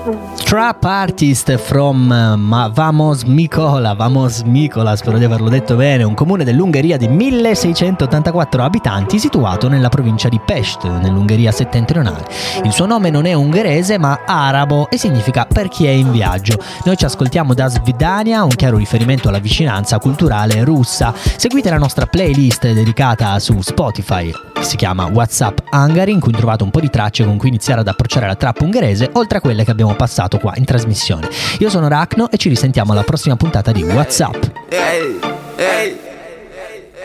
Trap artist from Vamos Mikola, spero di averlo detto bene, un comune dell'Ungheria di 1684 abitanti situato nella provincia di Pest, nell'Ungheria settentrionale. Il suo nome non è ungherese ma arabo e significa per chi è in viaggio. Noi ci ascoltiamo da Svidania, un chiaro riferimento alla vicinanza culturale russa. Seguite la nostra playlist dedicata su Spotify, si chiama WhatsApp Hungary, in cui trovate un po' di tracce con cui iniziare ad approcciare la trap ungherese, oltre a quelle che abbiamo passato qua in trasmissione. Io sono Rachno e ci risentiamo alla prossima puntata di WhatsApp.